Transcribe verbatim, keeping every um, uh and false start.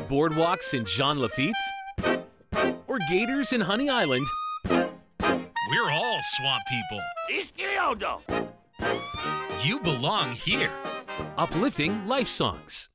Boardwalks in Jean Lafitte? Or gators in Honey Island? We're all swamp people. Izquierdo! You belong here. Uplifting life songs.